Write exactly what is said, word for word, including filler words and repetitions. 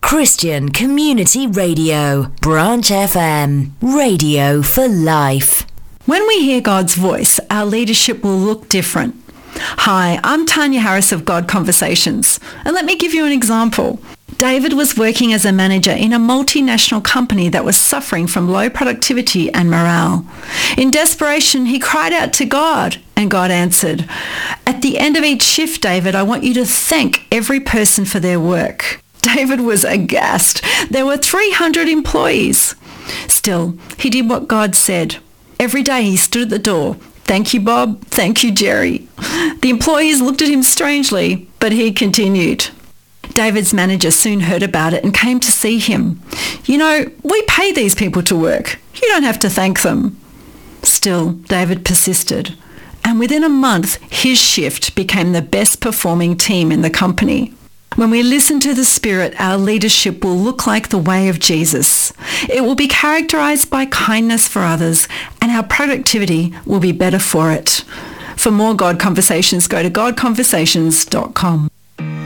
Christian Community Radio, Branch F M, radio for life. When we hear God's voice, our leadership will look different. Hi, I'm Tanya Harris of God Conversations, and let me give you an example. David was working as a manager in a multinational company that was suffering from low productivity and morale. In desperation, he cried out to God, and God answered, "At the end of each shift, David, I want you to thank every person for their work." David was aghast. There were three hundred employees. Still, he did what God said. Every day he stood at the door. "Thank you, Bob. Thank you, Jerry." The employees looked at him strangely, but he continued. David's manager soon heard about it and came to see him. "You know, we pay these people to work. You don't have to thank them." Still, David persisted. And within a month, his shift became the best performing team in the company. When we listen to the Spirit, our leadership will look like the way of Jesus. It will be characterized by kindness for others, and our productivity will be better for it. For more God Conversations, go to god conversations dot com.